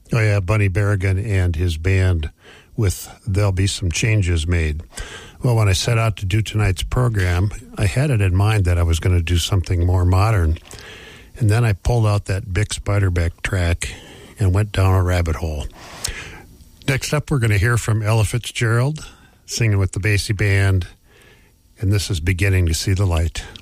Oh, yeah, Bunny Berrigan and his band with There'll Be Some Changes Made. Well, when I set out to do tonight's program, I had it in mind that I was going to do something more modern. And then I pulled out that Bix Beiderbecke track and went down a rabbit hole. Next up, we're going to hear from Ella Fitzgerald singing with the Basie Band, and this is Beginning to See the Light.